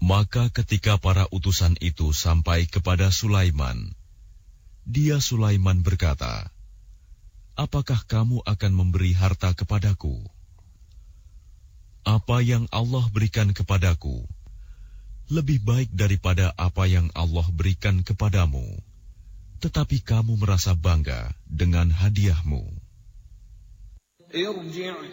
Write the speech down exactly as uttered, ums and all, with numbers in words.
Maka ketika para utusan itu sampai kepada Sulaiman, dia Sulaiman berkata, "Apakah kamu akan memberi harta kepadaku? Apa yang Allah berikan kepadaku lebih baik daripada apa yang Allah berikan kepadamu, tetapi kamu merasa bangga dengan hadiahmu."